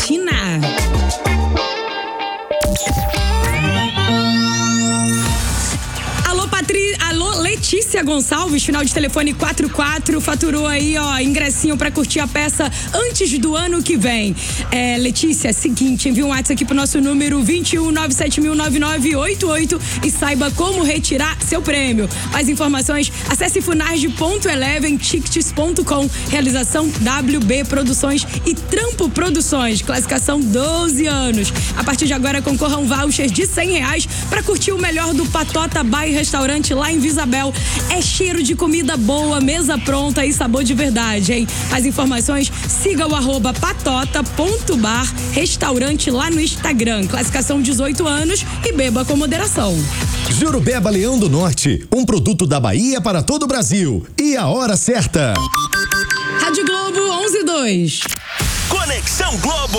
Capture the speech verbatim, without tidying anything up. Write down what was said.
Argentina. Alô, Patri... Alô, Letícia Gonçalves, final de telefone quatro quatro, faturou aí, ó, ingressinho pra curtir a peça antes do ano que vem. É, Letícia, seguinte, envia um WhatsApp aqui pro nosso número vinte e um, nove sete mil, nove nove oito oito e saiba como retirar seu prêmio. Mais informações, acesse funarge ponto eleven tickets ponto com. Realização W B Produções e Trampo Produções, classificação doze anos. A partir de agora concorra um voucher de cem reais pra curtir o melhor do Patota Bar Restaurante lá em Visabel. É cheiro de comida boa, mesa pronta e sabor de verdade, hein? Mais informações, siga o arroba patota ponto bar restaurante lá no Instagram. Classificação dezoito anos e beba com moderação. Jurubeba Leão do Norte, um produto da Bahia para todo o Brasil. E a hora certa. Rádio Globo onze e dois. Conexão Globo.